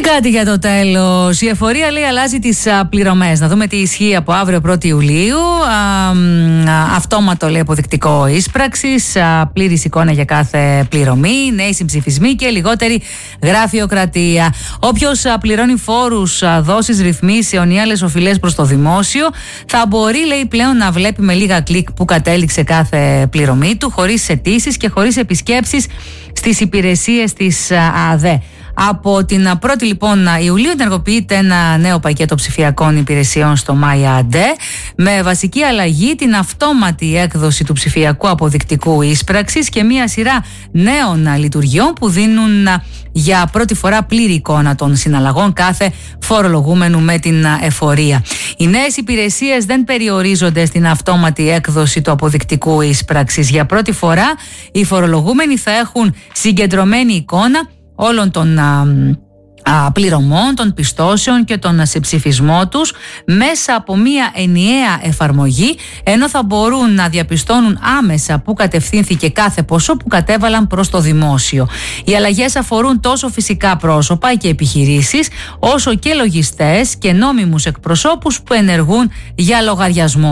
Κάτι για το τέλος. Η εφορία λέει αλλάζει τις πληρωμές. Να δούμε τι ισχύει από αύριο 1η Ιουλίου. Αυτόματο λέει αποδεικτικό ίσπραξης, πλήρης εικόνα για κάθε πληρωμή, νέοι συμψηφισμοί και λιγότερη γραφειοκρατία. Όποιος πληρώνει φόρους, δόσεις, ρυθμίσεων ή άλλες οφειλές προς το δημόσιο θα μπορεί λέει πλέον να βλέπει με λίγα κλικ που κατέληξε κάθε πληρωμή του, χωρίς αιτήσεις και χωρίς επισκέψεις στις υπηρεσίες της ΑΔΕ. Από την 1η λοιπόν Ιουλίου ενεργοποιείται ένα νέο πακέτο ψηφιακών υπηρεσιών στο MyAD με βασική αλλαγή την αυτόματη έκδοση του ψηφιακού αποδεικτικού ίσπραξης και μία σειρά νέων λειτουργιών που δίνουν για πρώτη φορά πλήρη εικόνα των συναλλαγών κάθε φορολογούμενου με την εφορία. Οι νέες υπηρεσίες δεν περιορίζονται στην αυτόματη έκδοση του αποδεικτικού ίσπραξης. Για πρώτη φορά οι φορολογούμενοι θα έχουν συγκεντρωμένη εικόνα όλων των πληρωμών, των πιστώσεων και των συμψηφισμό τους μέσα από μία ενιαία εφαρμογή, ενώ θα μπορούν να διαπιστώνουν άμεσα που κατευθύνθηκε κάθε ποσό που κατέβαλαν προς το δημόσιο. Οι αλλαγές αφορούν τόσο φυσικά πρόσωπα και επιχειρήσεις, όσο και λογιστές και νόμιμους εκπροσώπους που ενεργούν για λογαριασμό.